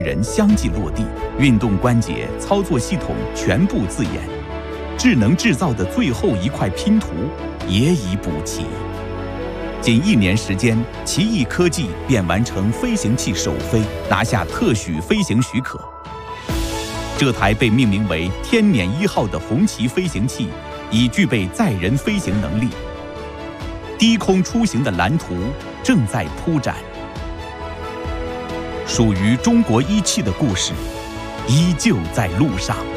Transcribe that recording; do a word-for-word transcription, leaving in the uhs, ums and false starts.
人相继落地，运动关节、操作系统全部自研，智能制造的最后一块拼图也已补齐。仅一年时间，奇异科技便完成飞行器首飞，拿下特许飞行许可。这台被命名为“天冕一号”的红旗飞行器已具备载人飞行能力，低空出行的蓝图正在铺展。属于中国一汽的故事依旧在路上。